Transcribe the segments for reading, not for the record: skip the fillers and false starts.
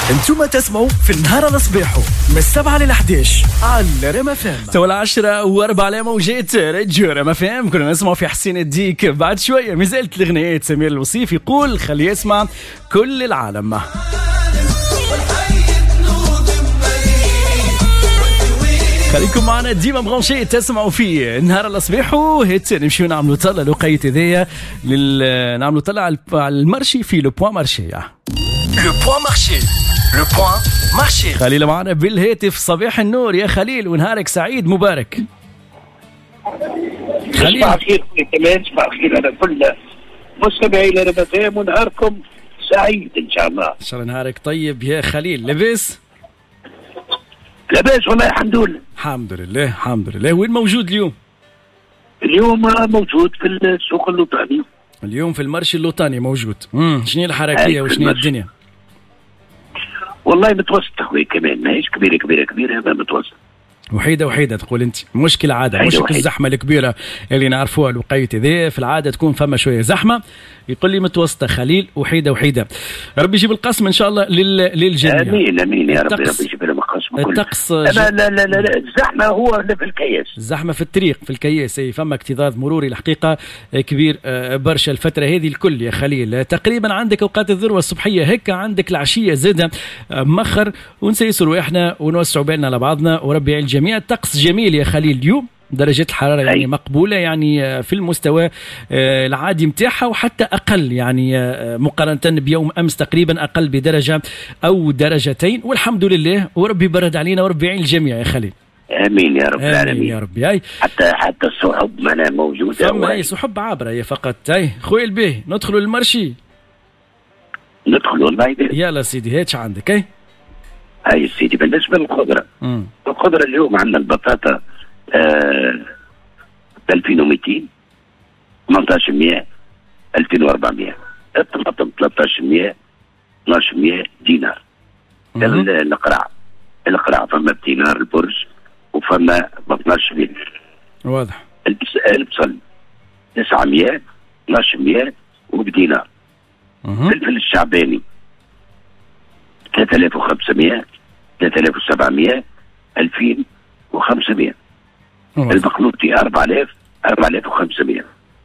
انتم تسمعوا في النهار الصبيحو من 7 ل 11 على ريم اف ام. تو 10 و4 على موجات راديو ريم اف ام. كنا نسمعوا في حسين الديك. بعد شويه مازالت الاغنيات سمير الوصيف يقول خلي يسمع كل العالم. خليكم معنا ديما برونشي تسمعوا فيه نهار الصبيح. وهيت نمشيو نعملوا طلة لقيت هذيا نعملوا طلة على المارشي في لو بوان مارشي. لو بوان مارشي، لو بوان مارشي. خليل معنا بالهاتف. صباح النور يا خليل ونهارك سعيد مبارك. خليل صباح الخير كمان، صباح الخير على كل مستمعي لرمضان ونهاركم سعيد ان شاء الله. ان شاء الله نهارك طيب يا خليل. لاباس؟ لاباس والله الحمد لله. الحمد لله الحمد لله. وين موجود اليوم؟ اليوم موجود في السوق اللوطاني. اليوم في المرشي اللوطاني موجود. شنو الحركية وشنو الدنيا؟ والله متوسط اخوي كمان، ماهيش كبيرة هذا متوسط. وحيدة تقول انت. مشكلة عادة مش الزحمة الكبيرة اللي نعرفوها الوقيت ذي. في العادة تكون فما شوية زحمة. يقول لي متوسطة خليل وحيدة. ربي يجيب القسم ان شاء الله للجميع. امين يا ربي يجيب لهم القسم. الطقس لا الزحمة هو في الكياس. الزحمة في الطريق في الكياس. فما اكتظاظ مروري الحقيقة كبير برشا الفترة هذه الكل يا خليل. تقريبا عندك اوقات الذروة الصبحية هيك، عندك العشية زادة مخر، ونسيسوا رواحنا ونوسعوا بالنا لبعضنا وربي يعين الجميع. الطقس جميل يا خليل اليوم. درجات الحرارة يعني مقبولة، يعني في المستوى العادي متاعها وحتى أقل، يعني مقارنة بيوم أمس تقريبا أقل بدرجة أو درجتين والحمد لله. وربي برد علينا وربي يعين الجميع يا خليل. امين يا رب العالمين يا رب. اي حتى السحب معنا موجودة. فما اي سحب عابرة هي فقط. اي خويا البيه ندخلوا للمرشي. ندخلوا والله. يلا سيدي هاتش عندك. اي سيدي بالنسبة للخضرة. الخضرة اليوم عندنا البطاطا 2200، 1800، 2400. الطماطم 1300، 1200 دينار. القرع فما بدينار البرج وفما ب 12 واضح. البصل 900، 1200 وبدينار. الفلفل الشعباني 3500، 3700، 2500. البقلوطي 4000، 4500.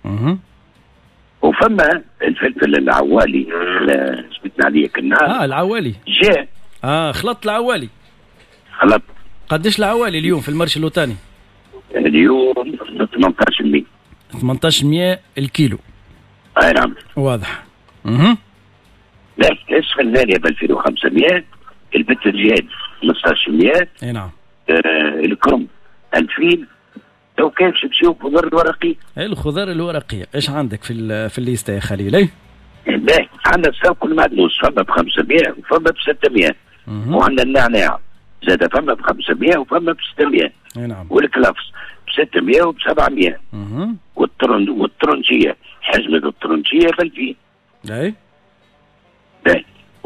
وفما الفلفل العوالي سميتنا عليه كنا. العوالي جاء. خلط العوالي. خلط. قديش العوالي اليوم في المرشي اللوطاني؟ اليوم 1800. 1800 الكيلو. اي نعم. واضح. لا اسفل المالية ب 2500. البتنجان 1500. اي نعم. الكرم 2000. لو كان شمسيو الخضار الورقي. الخضار الورقية ايش عندك في الليستة يا خليل؟ لا عندنا السوق المعدنوس فما ب 500 وفما ب 600. وعندنا النعناع زاد فما ب 500 وفما ب 600. اي نعم. والكلافس ب 600 وب 700. والترنجية حجمة الترنجية ب 2000. اي